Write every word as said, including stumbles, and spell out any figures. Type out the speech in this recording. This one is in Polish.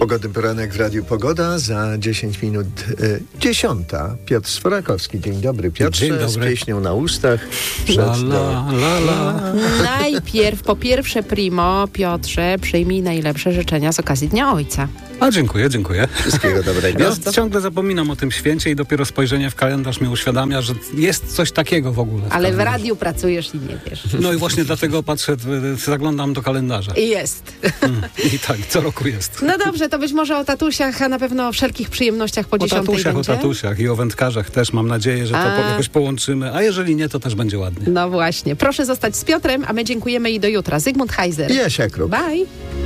Pogodny poranek w Radiu Pogoda. Za dziesięć minut y, dziesiąta. Piotr Sforakowski. Dzień dobry, Piotrze. Dzień dobry. Z pieśnią na ustach. La, la, la, la. Najpierw, po pierwsze primo, Piotrze, przyjmij najlepsze życzenia z okazji Dnia Ojca. A dziękuję, dziękuję. Wszystkiego dobrego. Ja ciągle zapominam o tym święcie i dopiero spojrzenie w kalendarz mnie uświadamia, że jest coś takiego w ogóle. W Ale w kalendarzu. radiu pracujesz i nie wiesz. No i właśnie dlatego patrzę, zaglądam do kalendarza. I jest. Mm. I tak, co roku jest. No dobrze, to być może o tatusiach, a na pewno o wszelkich przyjemnościach po O dziesiątej tatusiach, będzie. o tatusiach i o wędkarzach też mam nadzieję, że to A. po, jakoś połączymy, a jeżeli nie, to też będzie ładnie. No właśnie. Proszę zostać z Piotrem, a my dziękujemy i do jutra. Zygmunt Heiser. I Jasia Kruk. Bye.